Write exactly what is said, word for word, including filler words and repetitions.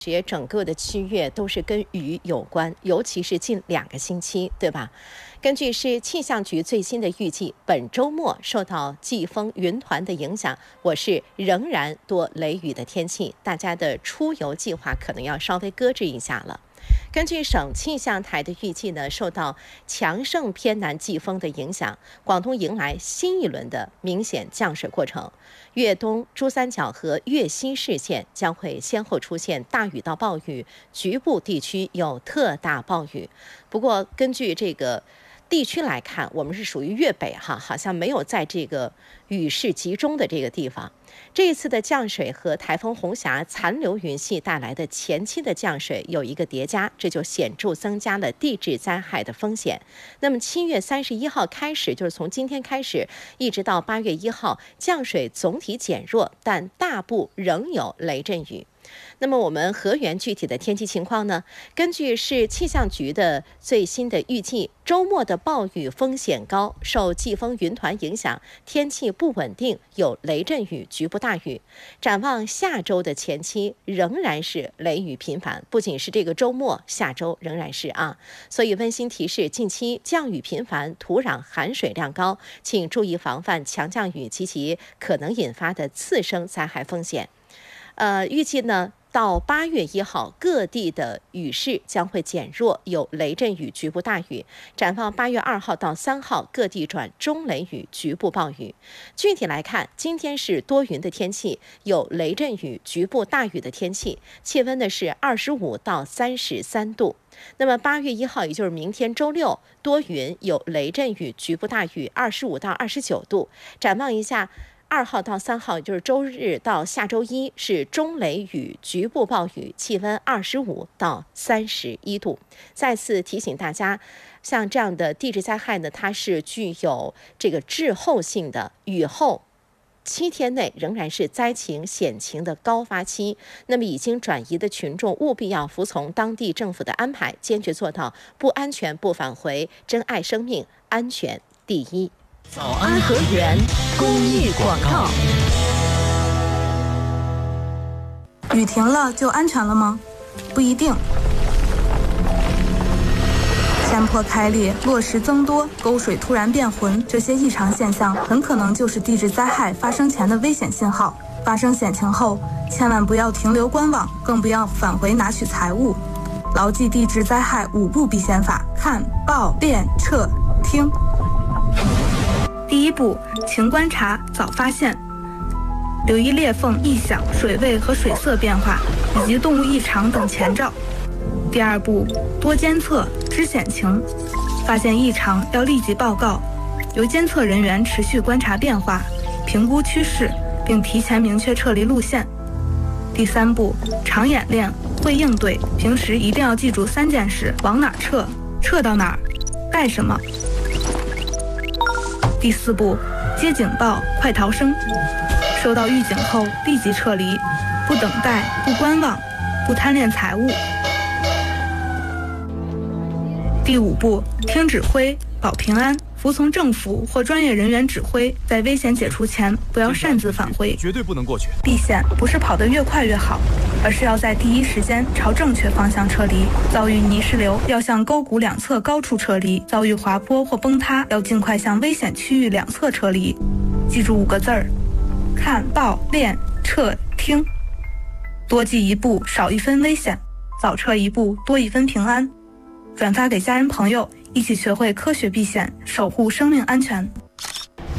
觉整个的七月都是跟雨有关，尤其是近两个星期，对吧？根据市气象局最新的预计，本周末受到季风云团的影响，我市仍然多雷雨的天气，大家的出游计划可能要稍微搁置一下了。根据省气象台的预计呢，受到强盛偏南季风的影响，广东迎来新一轮的明显降水过程。粤东、珠三角和粤西市县将会先后出现大雨到暴雨，局部地区有特大暴雨。不过，根据这个地区来看，我们是属于粤北哈，好像没有在这个雨势集中的这个地方。这一次的降水和台风红霞残留云系带来的前期的降水有一个叠加，这就显著增加了地质灾害的风险。那么七月三十一号开始，就是从今天开始，一直到八月一号，降水总体减弱，但大部仍有雷阵雨。那么我们河源具体的天气情况呢？根据市气象局的最新的预计，周末的暴雨风险高，受季风云团影响，天气不稳定，有雷阵雨、局部大雨。展望下周的前期，仍然是雷雨频繁，不仅是这个周末，下周仍然是啊。所以温馨提示，近期降雨频繁，土壤含水量高，请注意防范强降雨及其可能引发的次生灾害风险。呃，预计呢，到八月一号，各地的雨势将会减弱，有雷阵雨、局部大雨。展望八月二号到三号，各地转中雷雨、局部暴雨。具体来看，今天是多云的天气，有雷阵雨、局部大雨的天气，气温呢是二十五到三十三度。那么八月一号，也就是明天周六，多云，有雷阵雨、局部大雨，二十五到二十九度。展望一下。二号到三号，也就是周日到下周一，是中雷雨、局部暴雨，气温二十五到三十一度。再次提醒大家，像这样的地质灾害呢，它是具有这个滞后性的，雨后七天内仍然是灾情险情的高发期。那么已经转移的群众务必要服从当地政府的安排，坚决做到不安全不返回，珍爱生命，安全第一。 早安河源公益广告。 雨停了就安全了吗？不一定。山坡开裂、落石增多、沟水突然变浑，这些异常现象很可能就是地质灾害发生前的危险信号。发生险情后，千万不要停留观望，更不要返回拿取财物。牢记地质灾害五步避险法：看、报、练、撤、听。第一步，勤观察，早发现，留意裂缝、异响、水位和水色变化，以及动物异常等前兆。第二步，多监测，知险情，发现异常要立即报告，由监测人员持续观察变化，评估趋势，并提前明确撤离路线。第三步，常演练，会应对，平时一定要记住三件事：往哪儿撤，撤到哪儿，干什么。第四步，接警报，快逃生。收到预警后立即撤离，不等待，不观望，不贪恋财物。第五步，听指挥，保平安，服从政府或专业人员指挥，在危险解除前不要擅自返回， 绝对不能过去。 避险不是跑得越快越好，而是要在第一时间朝正确方向撤离。遭遇泥石流要向沟谷两侧高处撤离，遭遇滑坡或崩塌要尽快向危险区域两侧撤离。记住五个字儿：看、报、练、撤、听。多记一步少一分危险，早撤一步多一分平安。转发给家人朋友，一起学会科学避险，守护生命安全。